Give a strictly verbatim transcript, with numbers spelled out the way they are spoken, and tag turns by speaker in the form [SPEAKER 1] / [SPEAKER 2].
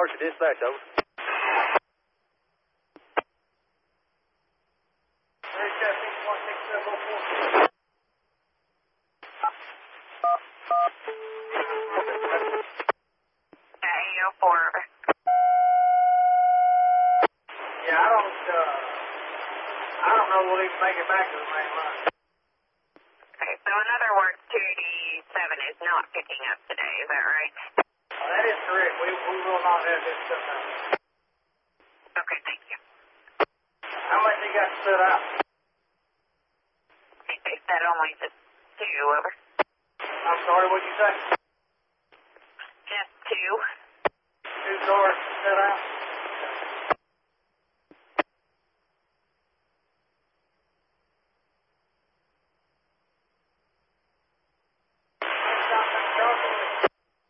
[SPEAKER 1] Archer, dispatch, over.
[SPEAKER 2] eight oh four.
[SPEAKER 3] Yeah, I don't, uh, I don't know we'll even make it back to the main line.
[SPEAKER 2] Okay, so in other words, two eighty-seven is not picking up today, is that right?
[SPEAKER 3] Uh, that is correct. We, we will not have this stuff out.
[SPEAKER 2] Okay, thank you.
[SPEAKER 3] How much you got set out?
[SPEAKER 2] Okay, they said only just two, over.
[SPEAKER 3] I'm sorry, what'd you say?
[SPEAKER 2] Just two.
[SPEAKER 3] Two cars set out?